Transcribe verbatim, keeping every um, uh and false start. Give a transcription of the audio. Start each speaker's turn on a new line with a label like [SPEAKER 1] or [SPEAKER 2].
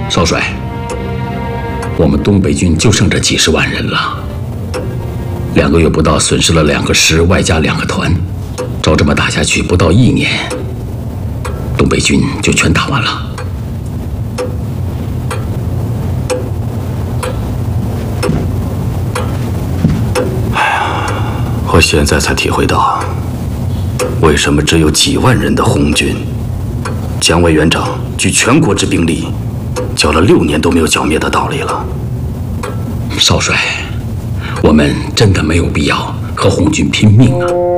[SPEAKER 1] 少帅，我们东北军就剩这几十万人了，两个月不到，损失了两个师，外加两个团，照这么打下去，不到一年，东北军就全打完了。
[SPEAKER 2] 哎呀，我现在才体会到，为什么只有几万人的红军，蒋委员长举全国之兵力，剿了六年都没有剿灭的道理了。
[SPEAKER 1] 少帅，我们真的没有必要和红军拼命啊！